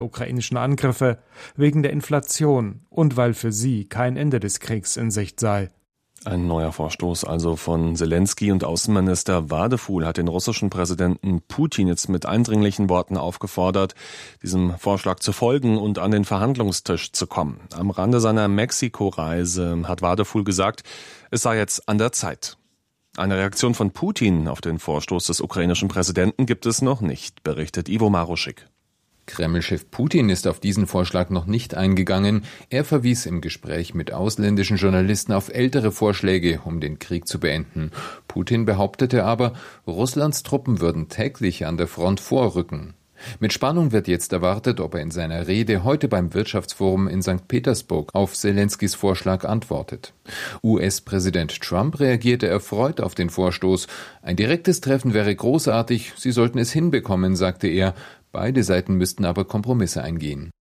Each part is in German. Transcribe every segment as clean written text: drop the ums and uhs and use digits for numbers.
ukrainischen Angriffe, wegen der Inflation und weil für sie kein Ende des Kriegs in Sicht sei. Ein neuer Vorstoß also von Selenskyj, und Außenminister Wadefuhl hat den russischen Präsidenten Putin jetzt mit eindringlichen Worten aufgefordert, diesem Vorschlag zu folgen und an den Verhandlungstisch zu kommen. Am Rande seiner Mexiko-Reise hat Wadefuhl gesagt, es sei jetzt an der Zeit. Eine Reaktion von Putin auf den Vorstoß des ukrainischen Präsidenten gibt es noch nicht, berichtet Ivo Maruschik. Kreml-Chef Putin ist auf diesen Vorschlag noch nicht eingegangen. Er verwies im Gespräch mit ausländischen Journalisten auf ältere Vorschläge, um den Krieg zu beenden. Putin behauptete aber, Russlands Truppen würden täglich an der Front vorrücken. Mit Spannung wird jetzt erwartet, ob er in seiner Rede heute beim Wirtschaftsforum in St. Petersburg auf Selenskys Vorschlag antwortet. US-Präsident Trump reagierte erfreut auf den Vorstoß. Ein direktes Treffen wäre großartig, sie sollten es hinbekommen, sagte er. Beide Seiten müssten aber Kompromisse eingehen.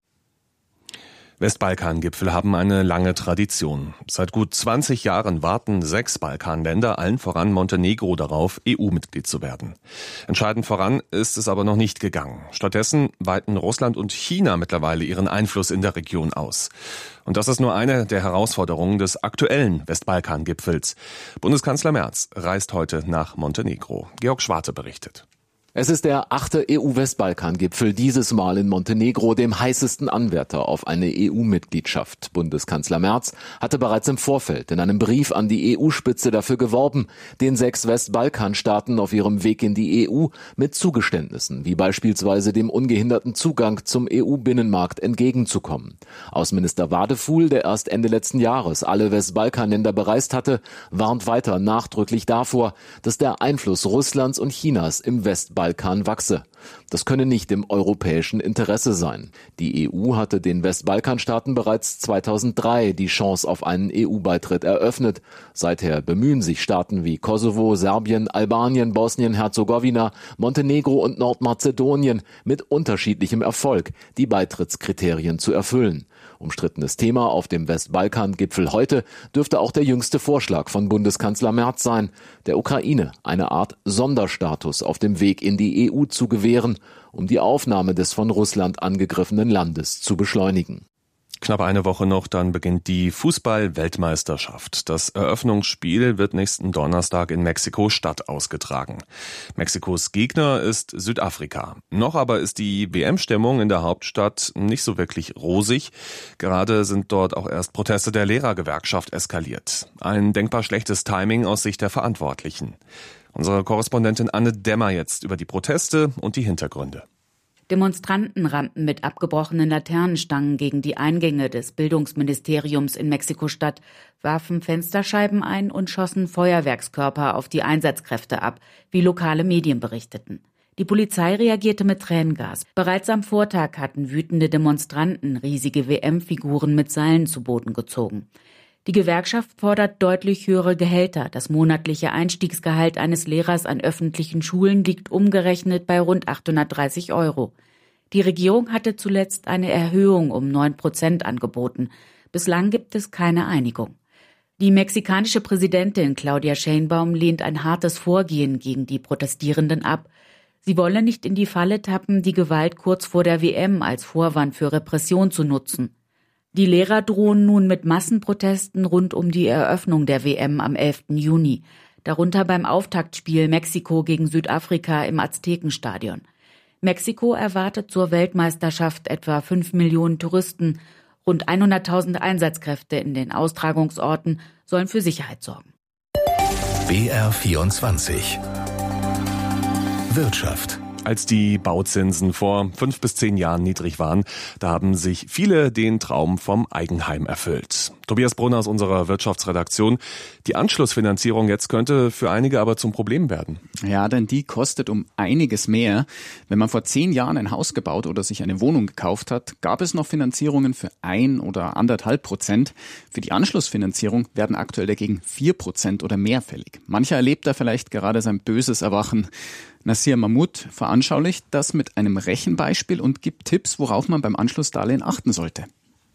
Westbalkan-Gipfel haben eine lange Tradition. Seit gut 20 Jahren warten 6 Balkanländer, allen voran Montenegro, darauf, EU-Mitglied zu werden. Entscheidend voran ist es aber noch nicht gegangen. Stattdessen weiten Russland und China mittlerweile ihren Einfluss in der Region aus. Und das ist nur eine der Herausforderungen des aktuellen Westbalkan-Gipfels. Bundeskanzler Merz reist heute nach Montenegro. Georg Schwarte berichtet. Es ist der 8. EU-Westbalkan-Gipfel, dieses Mal in Montenegro, dem heißesten Anwärter auf eine EU-Mitgliedschaft. Bundeskanzler Merz hatte bereits im Vorfeld in einem Brief an die EU-Spitze dafür geworben, den 6 Westbalkan-Staaten auf ihrem Weg in die EU mit Zugeständnissen, wie beispielsweise dem ungehinderten Zugang zum EU-Binnenmarkt, entgegenzukommen. Außenminister Wadefuhl, der erst Ende letzten Jahres alle Westbalkanländer bereist hatte, warnt weiter nachdrücklich davor, dass der Einfluss Russlands und Chinas im Westbalkan wachse. Das könne nicht im europäischen Interesse sein. Die EU hatte den Westbalkanstaaten bereits 2003 die Chance auf einen EU-Beitritt eröffnet. Seither bemühen sich Staaten wie Kosovo, Serbien, Albanien, Bosnien-Herzegowina, Montenegro und Nordmazedonien mit unterschiedlichem Erfolg, die Beitrittskriterien zu erfüllen. Umstrittenes Thema auf dem Westbalkan-Gipfel heute dürfte auch der jüngste Vorschlag von Bundeskanzler Merz sein, der Ukraine eine Art Sonderstatus auf dem Weg in die EU zu gewähren, um die Aufnahme des von Russland angegriffenen Landes zu beschleunigen. Knapp eine Woche noch, dann beginnt die Fußball-Weltmeisterschaft. Das Eröffnungsspiel wird nächsten Donnerstag in Mexiko-Stadt ausgetragen. Mexikos Gegner ist Südafrika. Noch aber ist die WM-Stimmung in der Hauptstadt nicht so wirklich rosig. Gerade sind dort auch erst Proteste der Lehrergewerkschaft eskaliert. Ein denkbar schlechtes Timing aus Sicht der Verantwortlichen. Unsere Korrespondentin Anne Dämmer jetzt über die Proteste und die Hintergründe. Demonstranten rannten mit abgebrochenen Laternenstangen gegen die Eingänge des Bildungsministeriums in Mexiko-Stadt, warfen Fensterscheiben ein und schossen Feuerwerkskörper auf die Einsatzkräfte ab, wie lokale Medien berichteten. Die Polizei reagierte mit Tränengas. Bereits am Vortag hatten wütende Demonstranten riesige WM-Figuren mit Seilen zu Boden gezogen. Die Gewerkschaft fordert deutlich höhere Gehälter. Das monatliche Einstiegsgehalt eines Lehrers an öffentlichen Schulen liegt umgerechnet bei rund 830 €. Die Regierung hatte zuletzt eine Erhöhung um 9% angeboten. Bislang gibt es keine Einigung. Die mexikanische Präsidentin Claudia Sheinbaum lehnt ein hartes Vorgehen gegen die Protestierenden ab. Sie wolle nicht in die Falle tappen, die Gewalt kurz vor der WM als Vorwand für Repression zu nutzen. Die Lehrer drohen nun mit Massenprotesten rund um die Eröffnung der WM am 11. Juni, darunter beim Auftaktspiel Mexiko gegen Südafrika im Aztekenstadion. Mexiko erwartet zur Weltmeisterschaft etwa 5 Millionen Touristen. Rund 100.000 Einsatzkräfte in den Austragungsorten sollen für Sicherheit sorgen. BR24 Wirtschaft. Als die Bauzinsen vor 5 bis 10 Jahren niedrig waren, da haben sich viele den Traum vom Eigenheim erfüllt. Tobias Brunner aus unserer Wirtschaftsredaktion. Die Anschlussfinanzierung jetzt könnte für einige aber zum Problem werden. Ja, denn die kostet um einiges mehr. Wenn man vor 10 Jahren ein Haus gebaut oder sich eine Wohnung gekauft hat, gab es noch Finanzierungen für 1 oder 1,5%. Für die Anschlussfinanzierung werden aktuell dagegen 4% oder mehr fällig. Mancher erlebt da vielleicht gerade sein böses Erwachen. Nasir Mahmoud veranschaulicht das mit einem Rechenbeispiel und gibt Tipps, worauf man beim Anschlussdarlehen achten sollte.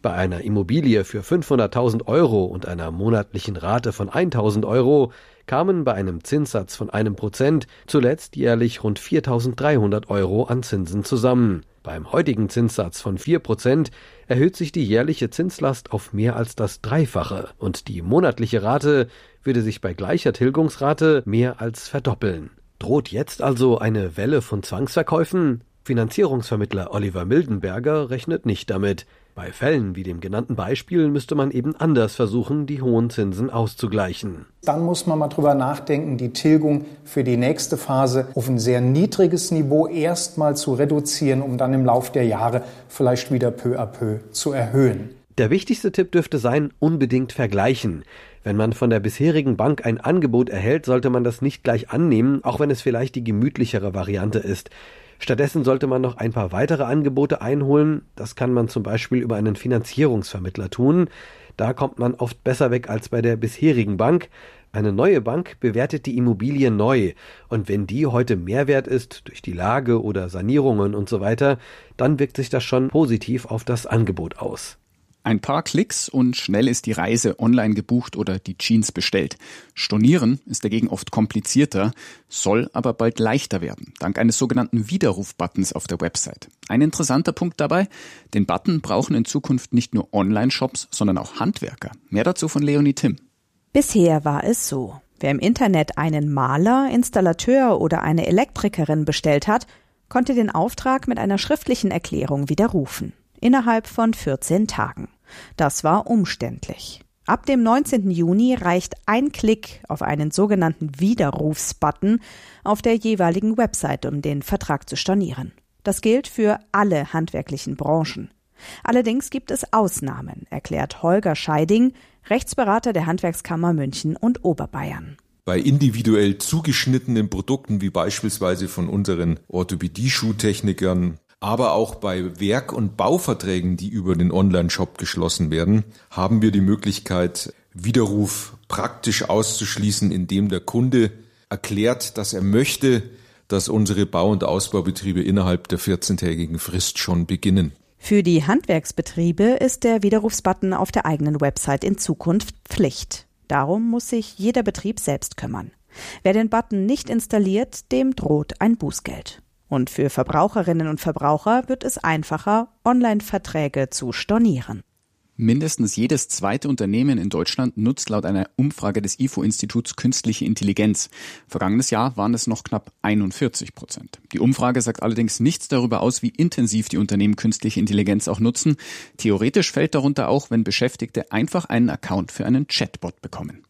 Bei einer Immobilie für 500.000 Euro und einer monatlichen Rate von 1.000 Euro kamen bei einem Zinssatz von 1% zuletzt jährlich rund 4.300 Euro an Zinsen zusammen. Beim heutigen Zinssatz von 4% erhöht sich die jährliche Zinslast auf mehr als das Dreifache und die monatliche Rate würde sich bei gleicher Tilgungsrate mehr als verdoppeln. Droht jetzt also eine Welle von Zwangsverkäufen? Finanzierungsvermittler Oliver Mildenberger rechnet nicht damit. Bei Fällen wie dem genannten Beispiel müsste man eben anders versuchen, die hohen Zinsen auszugleichen. Dann muss man mal drüber nachdenken, die Tilgung für die nächste Phase auf ein sehr niedriges Niveau erstmal zu reduzieren, um dann im Lauf der Jahre vielleicht wieder peu à peu zu erhöhen. Der wichtigste Tipp dürfte sein, unbedingt vergleichen. Wenn man von der bisherigen Bank ein Angebot erhält, sollte man das nicht gleich annehmen, auch wenn es vielleicht die gemütlichere Variante ist. Stattdessen sollte man noch ein paar weitere Angebote einholen. Das kann man zum Beispiel über einen Finanzierungsvermittler tun. Da kommt man oft besser weg als bei der bisherigen Bank. Eine neue Bank bewertet die Immobilie neu. Und wenn die heute mehr wert ist, durch die Lage oder Sanierungen und so weiter, dann wirkt sich das schon positiv auf das Angebot aus. Ein paar Klicks und schnell ist die Reise online gebucht oder die Jeans bestellt. Stornieren ist dagegen oft komplizierter, soll aber bald leichter werden, dank eines sogenannten Widerruf-Buttons auf der Website. Ein interessanter Punkt dabei, den Button brauchen in Zukunft nicht nur Online-Shops, sondern auch Handwerker. Mehr dazu von Leonie Timm. Bisher war es so. Wer im Internet einen Maler, Installateur oder eine Elektrikerin bestellt hat, konnte den Auftrag mit einer schriftlichen Erklärung widerrufen. Innerhalb von 14 Tagen. Das war umständlich. Ab dem 19. Juni reicht ein Klick auf einen sogenannten Widerrufsbutton auf der jeweiligen Website, um den Vertrag zu stornieren. Das gilt für alle handwerklichen Branchen. Allerdings gibt es Ausnahmen, erklärt Holger Scheiding, Rechtsberater der Handwerkskammer München und Oberbayern. Bei individuell zugeschnittenen Produkten wie beispielsweise von unseren Orthopädie-Schuhtechnikern, aber auch bei Werk- und Bauverträgen, die über den Online-Shop geschlossen werden, haben wir die Möglichkeit, Widerruf praktisch auszuschließen, indem der Kunde erklärt, dass er möchte, dass unsere Bau- und Ausbaubetriebe innerhalb der 14-tägigen Frist schon beginnen. Für die Handwerksbetriebe ist der Widerrufsbutton auf der eigenen Website in Zukunft Pflicht. Darum muss sich jeder Betrieb selbst kümmern. Wer den Button nicht installiert, dem droht ein Bußgeld. Und für Verbraucherinnen und Verbraucher wird es einfacher, Online-Verträge zu stornieren. Mindestens jedes zweite Unternehmen in Deutschland nutzt laut einer Umfrage des IFO-Instituts künstliche Intelligenz. Vergangenes Jahr waren es noch knapp 41%. Die Umfrage sagt allerdings nichts darüber aus, wie intensiv die Unternehmen künstliche Intelligenz auch nutzen. Theoretisch fällt darunter auch, wenn Beschäftigte einfach einen Account für einen Chatbot bekommen.